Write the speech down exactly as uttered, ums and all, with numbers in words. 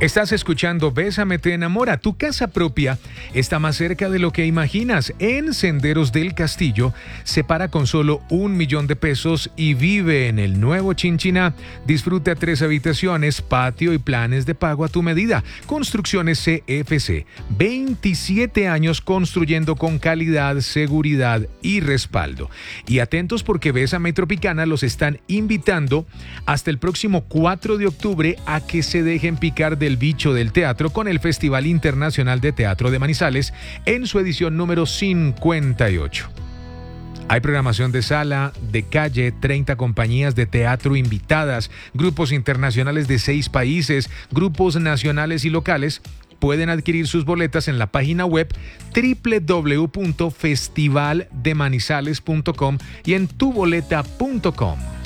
Estás escuchando Bésame te enamora. Tu casa propia está más cerca de lo que imaginas. En Senderos del Castillo, separa con solo un millón de pesos y vive en el nuevo Chinchiná. Disfruta tres habitaciones, patio y planes de pago a tu medida. Construcciones C F C. veintisiete años construyendo con calidad, seguridad y respaldo. Y atentos porque Bésame Tropicana los están invitando hasta el próximo cuatro de octubre a que se dejen picar del bicho del teatro con el Festival Internacional de Teatro de Manizales en su edición número cincuenta y ocho. Hay programación de sala, de calle, treinta compañías de teatro invitadas, grupos internacionales de seis países, grupos nacionales y locales. Pueden adquirir sus boletas en la página web doble u doble u doble u punto festival de manizales punto com y en tu boleta punto com.